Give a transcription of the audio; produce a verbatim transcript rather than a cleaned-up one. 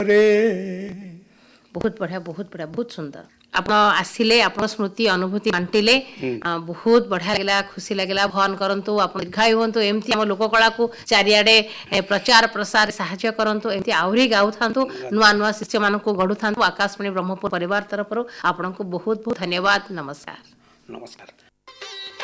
बहुत बढ़िया बहुत बढ़िया बहुत सुंदर आप आसिले आप स्मृति अनुभूति बांटिले बहुत बढ़िया लगला खुशी लगला भगवान करंतु आप दीर्घायु होंतु एमती हम लोककला को चारिआडे प्रचार प्रसार साहाय्य करंतु एमती आहुरी गाउ थांतु नुआ नुआ शिष्य मान को गढ़ु थांतु आकाशवाणी ब्रह्मपुर परिवार तरफ आपन को बहुत बहुत धन्यवाद नमस्कार नमस्कार।